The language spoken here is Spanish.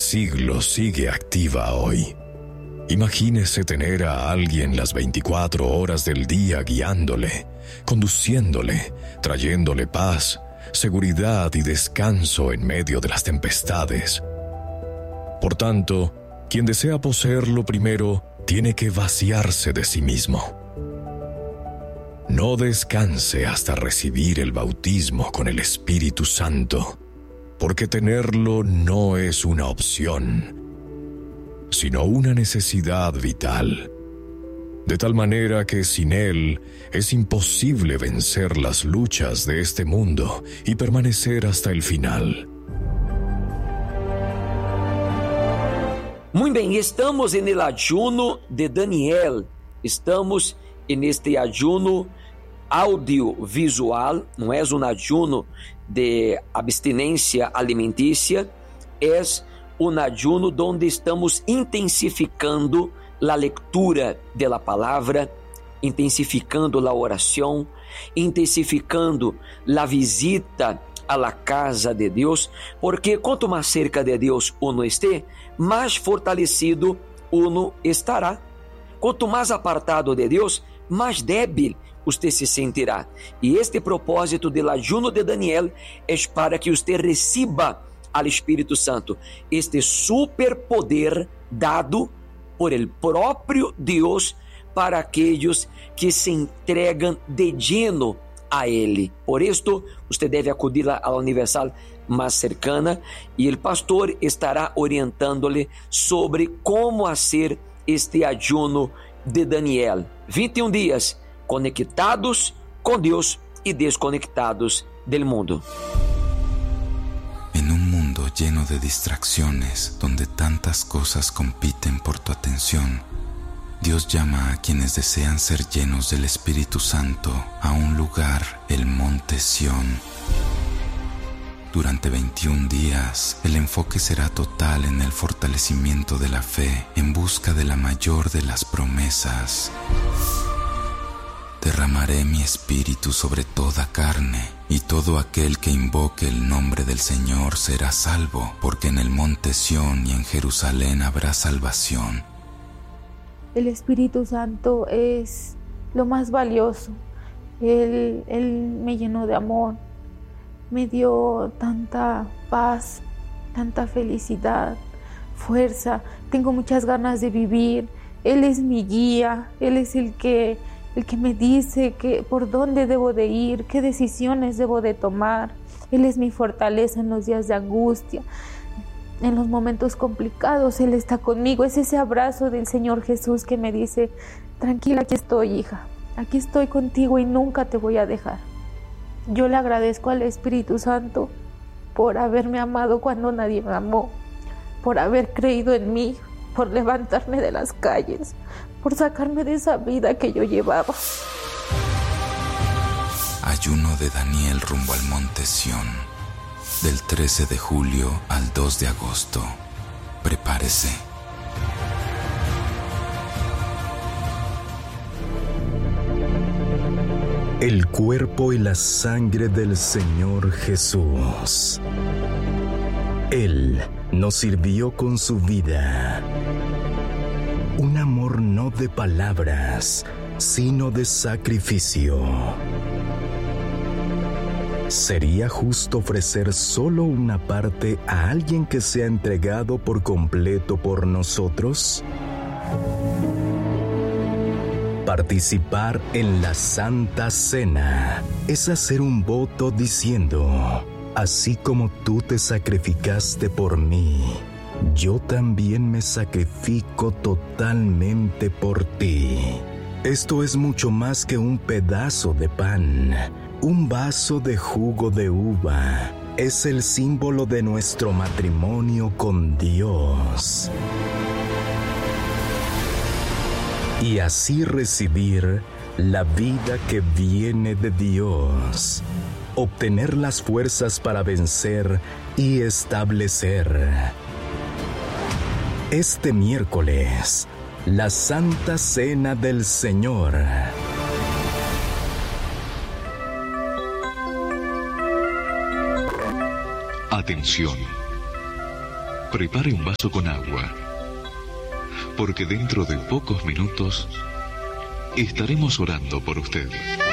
siglo sigue activa hoy. Imagínese tener a alguien las 24 horas del día guiándole, conduciéndole, trayéndole paz, seguridad y descanso en medio de las tempestades. Por tanto, quien desea poseerlo primero tiene que vaciarse de sí mismo. No descanse hasta recibir el bautismo con el Espíritu Santo, porque tenerlo no es una opción, sino una necesidad vital, de tal manera que sin él es imposible vencer las luchas de este mundo y permanecer hasta el final. Muito bem, estamos no ayuno de Daniel, estamos neste ayuno audiovisual, não é um ayuno de abstinência alimentícia, é um ayuno onde estamos intensificando a leitura da palavra, intensificando a oração, intensificando a visita a la casa de Deus, porque quanto mais cerca de Deus uno esté, mais fortalecido uno estará. Quanto mais apartado de Deus, mais débil usted se sentirá. E este propósito do ayuno de Daniel é para que usted reciba al Espírito Santo, este superpoder dado por el próprio Deus para aqueles que se entregam de lleno a Ele. Por esto, usted deve acudir a la Universal mais cercana e o pastor estará orientando-lhe sobre como fazer este ayuno de Daniel. 21 dias conectados com Deus e desconectados del mundo. En un mundo lleno de distracciones, donde tantas cosas compiten por tu atención, Dios llama a quienes desean ser llenos del Espíritu Santo a un lugar, el Monte Sión. Durante 21 días, el enfoque será total en el fortalecimiento de la fe en busca de la mayor de las promesas. Derramaré mi espíritu sobre toda carne, y todo aquel que invoque el nombre del Señor será salvo, porque en el monte Sión y en Jerusalén habrá salvación. El Espíritu Santo es lo más valioso. Él me llenó de amor, me dio tanta paz, tanta felicidad, fuerza. Tengo muchas ganas de vivir. Él es mi guía, Él es el que me dice por dónde debo de ir, qué decisiones debo de tomar. Él es mi fortaleza en los días de angustia, en los momentos complicados. Él está conmigo. Es ese abrazo del Señor Jesús que me dice: tranquila, aquí estoy, hija, aquí estoy contigo y nunca te voy a dejar. Yo le agradezco al Espíritu Santo por haberme amado cuando nadie me amó, por haber creído en mí, por levantarme de las calles, por sacarme de esa vida que yo llevaba. Ayuno de Daniel rumbo al monte Sión, del 13 de julio al 2 de agosto. Prepárese. El cuerpo y la sangre del Señor Jesús. Él nos sirvió con su vida. Un amor no de palabras, sino de sacrificio. ¿Sería justo ofrecer solo una parte a alguien que se ha entregado por completo por nosotros? Participar en la Santa Cena es hacer un voto diciendo: así como tú te sacrificaste por mí, yo también me sacrifico totalmente por ti. Esto es mucho más que un pedazo de pan, un vaso de jugo de uva. Es el símbolo de nuestro matrimonio con Dios. Y así recibir la vida que viene de Dios, obtener las fuerzas para vencer y establecer. Este miércoles, la Santa Cena del Señor. Atención. prepare un vaso con agua, porque dentro de pocos minutos estaremos orando por usted.